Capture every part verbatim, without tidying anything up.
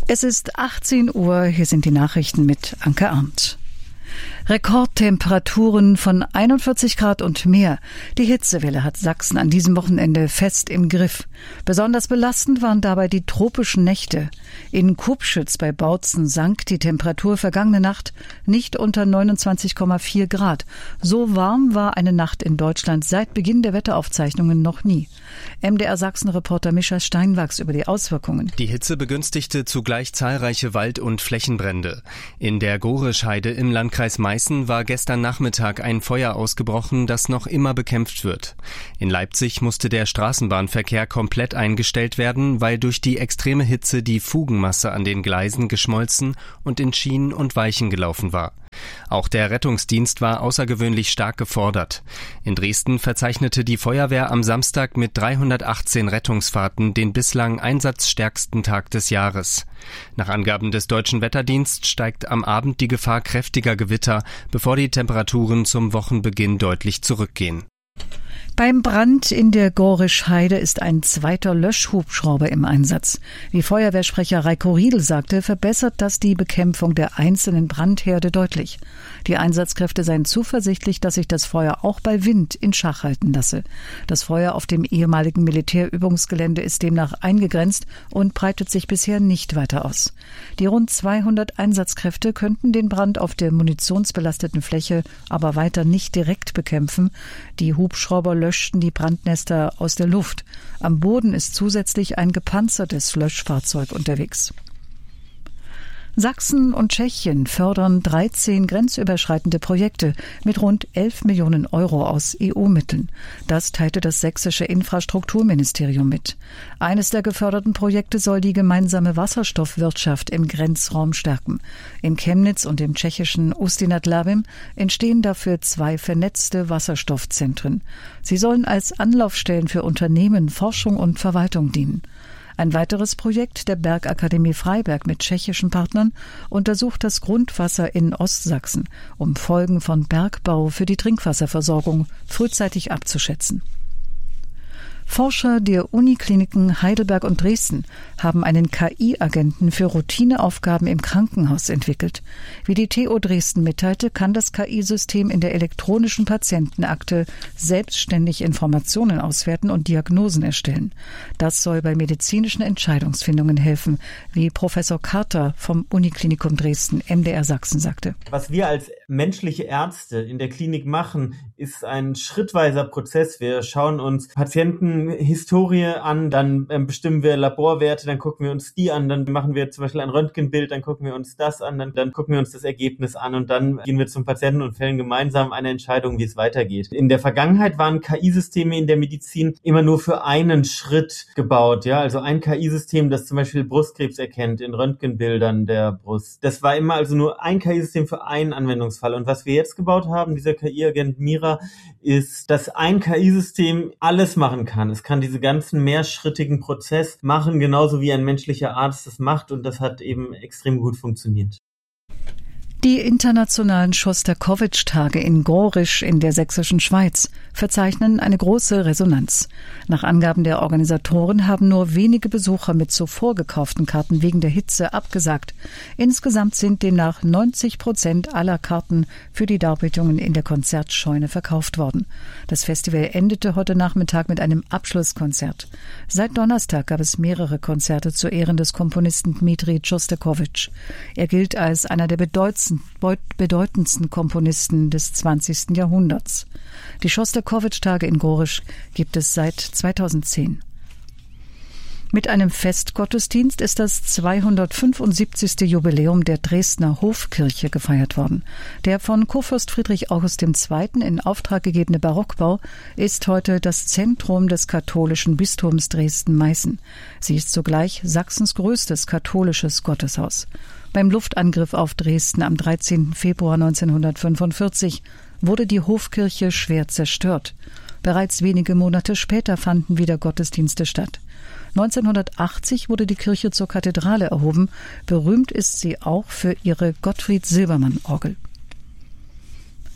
Es ist achtzehn Uhr, hier sind die Nachrichten mit Anke Arndt. Rekordtemperaturen von einundvierzig Grad und mehr. Die Hitzewelle hat Sachsen an diesem Wochenende fest im Griff. Besonders belastend waren dabei die tropischen Nächte. In Kupschütz bei Bautzen sank die Temperatur vergangene Nacht nicht unter neunundzwanzig Komma vier Grad. So warm war eine Nacht in Deutschland seit Beginn der Wetteraufzeichnungen noch nie. M D R Sachsen-Reporter Mischa Steinwachs über die Auswirkungen. Die Hitze begünstigte zugleich zahlreiche Wald- und Flächenbrände. In der Gorischheide im Landkreis Meißen war gestern Nachmittag ein Feuer ausgebrochen, das noch immer bekämpft wird. In Leipzig musste der Straßenbahnverkehr komplett eingestellt werden, weil durch die extreme Hitze die Fugenmasse an den Gleisen geschmolzen und in Schienen und Weichen gelaufen war. Auch der Rettungsdienst war außergewöhnlich stark gefordert. In Dresden verzeichnete die Feuerwehr am Samstag mit dreihundertachtzehn Rettungsfahrten den bislang einsatzstärksten Tag des Jahres. Nach Angaben des Deutschen Wetterdienstes steigt am Abend die Gefahr kräftiger Gewitter, bevor die Temperaturen zum Wochenbeginn deutlich zurückgehen. Beim Brand in der Gorischheide ist ein zweiter Löschhubschrauber im Einsatz. Wie Feuerwehrsprecher Reiko Riedl sagte, verbessert das die Bekämpfung der einzelnen Brandherde deutlich. Die Einsatzkräfte seien zuversichtlich, dass sich das Feuer auch bei Wind in Schach halten lasse. Das Feuer auf dem ehemaligen Militärübungsgelände ist demnach eingegrenzt und breitet sich bisher nicht weiter aus. Die rund zweihundert Einsatzkräfte könnten den Brand auf der munitionsbelasteten Fläche aber weiter nicht direkt bekämpfen. Die Hubschrauber löschten die Brandnester aus der Luft. Am Boden ist zusätzlich ein gepanzertes Löschfahrzeug unterwegs. Sachsen und Tschechien fördern dreizehn grenzüberschreitende Projekte mit rund elf Millionen Euro aus E U-Mitteln. Das teilte das sächsische Infrastrukturministerium mit. Eines der geförderten Projekte soll die gemeinsame Wasserstoffwirtschaft im Grenzraum stärken. In Chemnitz und im tschechischen Ústí nad Labem entstehen dafür zwei vernetzte Wasserstoffzentren. Sie sollen als Anlaufstellen für Unternehmen, Forschung und Verwaltung dienen. Ein weiteres Projekt der Bergakademie Freiberg mit tschechischen Partnern untersucht das Grundwasser in Ostsachsen, um Folgen von Bergbau für die Trinkwasserversorgung frühzeitig abzuschätzen. Forscher der Unikliniken Heidelberg und Dresden haben einen K I-Agenten für Routineaufgaben im Krankenhaus entwickelt. Wie die T U Dresden mitteilte, kann das K I-System in der elektronischen Patientenakte selbstständig Informationen auswerten und Diagnosen erstellen. Das soll bei medizinischen Entscheidungsfindungen helfen, wie Professor Carter vom Uniklinikum Dresden M D R Sachsen sagte. Was wir als menschliche Ärzte in der Klinik machen, ist ein schrittweiser Prozess. Wir schauen uns Patientenhistorie an, dann ähm, bestimmen wir Laborwerte, dann gucken wir uns die an, dann machen wir zum Beispiel ein Röntgenbild, dann gucken wir uns das an, dann, dann gucken wir uns das Ergebnis an und dann gehen wir zum Patienten und fällen gemeinsam eine Entscheidung, wie es weitergeht. In der Vergangenheit waren K I-Systeme in der Medizin immer nur für einen Schritt gebaut, ja, also ein K I-System, das zum Beispiel Brustkrebs erkennt in Röntgenbildern der Brust. Das war immer also nur ein K I-System für einen Anwendungsfall. Und was wir jetzt gebaut haben, dieser K I-Agent Mira, ist, dass ein K I-System alles machen kann. Es kann diese ganzen mehrschrittigen Prozess machen, genauso wie ein menschlicher Arzt das macht. Und das hat eben extrem gut funktioniert. Die internationalen Schostakowitsch-Tage in Gorisch in der sächsischen Schweiz verzeichnen eine große Resonanz. Nach Angaben der Organisatoren haben nur wenige Besucher mit zuvor gekauften Karten wegen der Hitze abgesagt. Insgesamt sind demnach neunzig Prozent aller Karten für die Darbietungen in der Konzertscheune verkauft worden. Das Festival endete heute Nachmittag mit einem Abschlusskonzert. Seit Donnerstag gab es mehrere Konzerte zu Ehren des Komponisten Dmitri Schostakowitsch. Er gilt als einer der bedeutendsten bedeutendsten Komponisten des zwanzigsten Jahrhunderts. Die Schostakowitsch-Tage in Gorisch gibt es seit zweitausendzehn. Mit einem Festgottesdienst ist das zweihundertfünfundsiebzigste Jubiläum der Dresdner Hofkirche gefeiert worden. Der von Kurfürst Friedrich August der Zweite in Auftrag gegebene Barockbau ist heute das Zentrum des katholischen Bistums Dresden-Meißen. Sie ist zugleich Sachsens größtes katholisches Gotteshaus. Beim Luftangriff auf Dresden am dreizehnten Februar neunzehnhundertfünfundvierzig wurde die Hofkirche schwer zerstört. Bereits wenige Monate später fanden wieder Gottesdienste statt. neunzehnhundertachtzig wurde die Kirche zur Kathedrale erhoben. Berühmt ist sie auch für ihre Gottfried-Silbermann-Orgel.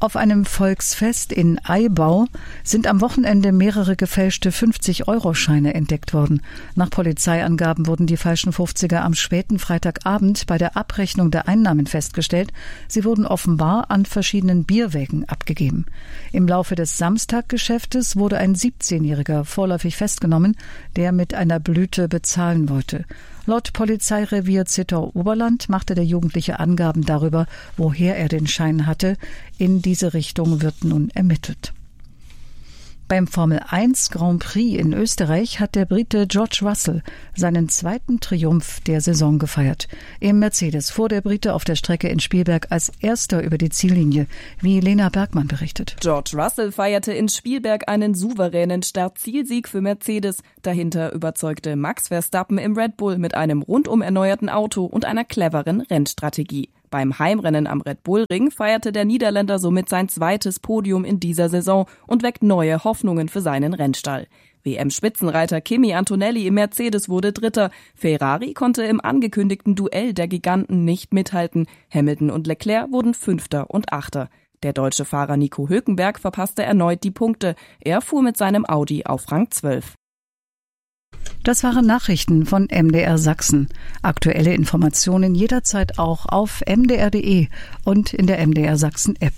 Auf einem Volksfest in Aibau sind am Wochenende mehrere gefälschte fünfzig-Euro-Scheine entdeckt worden. Nach Polizeiangaben wurden die falschen fünfziger am späten Freitagabend bei der Abrechnung der Einnahmen festgestellt. Sie wurden offenbar an verschiedenen Bierwägen abgegeben. Im Laufe des Samstaggeschäftes wurde ein siebzehnjähriger vorläufig festgenommen, der mit einer Blüte bezahlen wollte. Laut Polizeirevier Zittau-Oberland machte der Jugendliche Angaben darüber, woher er den Schein hatte. In diese Richtung wird nun ermittelt. Beim Formel eins Grand Prix in Österreich hat der Brite George Russell seinen zweiten Triumph der Saison gefeiert. Im Mercedes fuhr der Brite auf der Strecke in Spielberg als Erster über die Ziellinie, wie Lena Bergmann berichtet. George Russell feierte in Spielberg einen souveränen Start-Zielsieg für Mercedes. Dahinter überzeugte Max Verstappen im Red Bull mit einem rundum erneuerten Auto und einer cleveren Rennstrategie. Beim Heimrennen am Red Bull Ring feierte der Niederländer somit sein zweites Podium in dieser Saison und weckt neue Hoffnungen für seinen Rennstall. W M-Spitzenreiter Kimi Antonelli im Mercedes wurde Dritter. Ferrari konnte im angekündigten Duell der Giganten nicht mithalten. Hamilton und Leclerc wurden Fünfter und Achter. Der deutsche Fahrer Nico Hülkenberg verpasste erneut die Punkte. Er fuhr mit seinem Audi auf Rang zwölf. Das waren Nachrichten von M D R Sachsen. Aktuelle Informationen jederzeit auch auf m d r punkt d e und in der M D R Sachsen App.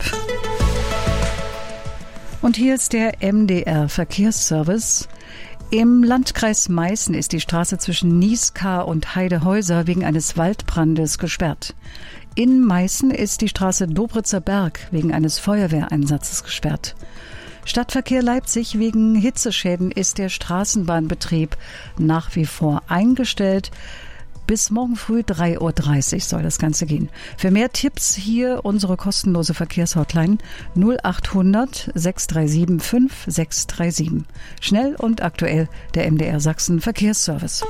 Und hier ist der M D R Verkehrsservice. Im Landkreis Meißen ist die Straße zwischen Nieskar und Heidehäuser wegen eines Waldbrandes gesperrt. In Meißen ist die Straße Dobritzer Berg wegen eines Feuerwehreinsatzes gesperrt. Stadtverkehr Leipzig: wegen Hitzeschäden ist der Straßenbahnbetrieb nach wie vor eingestellt. Bis morgen früh drei Uhr dreißig soll das Ganze gehen. Für mehr Tipps hier unsere kostenlose Verkehrshotline null achthundert sechs drei sieben fünf sechs drei sieben. Schnell und aktuell der M D R Sachsen Verkehrsservice.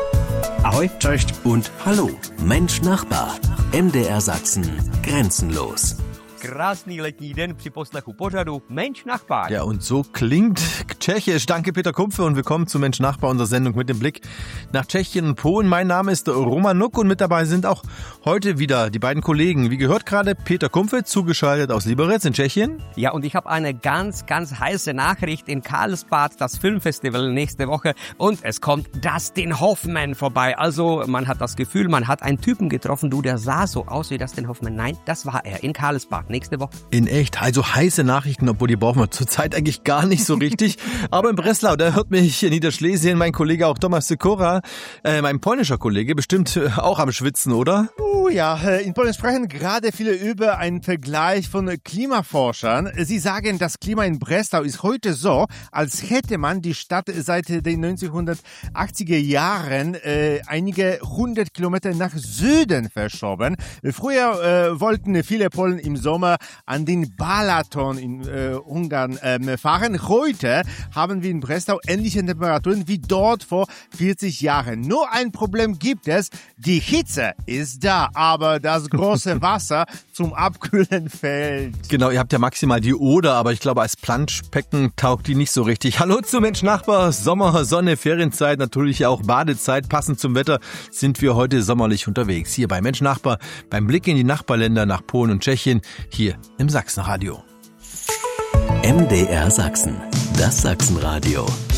Ahoi, cześć und hallo. Mensch Nachbar. M D R Sachsen grenzenlos. Krásný letní den při poslechu pořadu Mensch Nachbar. Ja, und so klingt Tschechisch. Danke, Peter Kumpfe, und willkommen zu Mensch Nachbar, unserer Sendung mit dem Blick nach Tschechien und Polen. Mein Name ist Roman Nuck und mit dabei sind auch heute wieder die beiden Kollegen. Wie gehört gerade, Peter Kumpfe, zugeschaltet aus Liberec in Tschechien. Ja, und ich habe eine ganz, ganz heiße Nachricht: in Karlsbad, das Filmfestival nächste Woche, und es kommt Dustin Hoffman vorbei. Also man hat das Gefühl, man hat einen Typen getroffen, du, der sah so aus wie Dustin Hoffman. Nein, das war er in Karlsbad nächste Woche. In echt, also heiße Nachrichten, obwohl die brauchen wir zurzeit eigentlich gar nicht so richtig. Aber in Breslau, da hört mich in Niederschlesien mein Kollege auch Tomasz Sikora, äh, mein polnischer Kollege, bestimmt äh, auch am Schwitzen, oder? Oh ja, in Polen sprechen gerade viele über einen Vergleich von Klimaforschern. Sie sagen, das Klima in Breslau ist heute so, als hätte man die Stadt seit den neunzehnhundertachtziger Jahren äh, einige hundert Kilometer nach Süden verschoben. Früher äh, wollten viele Polen im Sommer an den Balaton in äh, Ungarn äh, fahren. Heute haben wir in Breslau ähnliche Temperaturen wie dort vor vierzig Jahren. Nur ein Problem gibt es: die Hitze ist da, aber das große Wasser zum Abkühlen fehlt. Genau, ihr habt ja maximal die Oder, aber ich glaube, als Planschbecken taugt die nicht so richtig. Hallo zu Mensch Nachbar, Sommer, Sonne, Ferienzeit, natürlich auch Badezeit. Passend zum Wetter sind wir heute sommerlich unterwegs. Hier bei Mensch Nachbar, beim Blick in die Nachbarländer nach Polen und Tschechien, hier im Sachsenradio. M D R Sachsen, das Sachsenradio.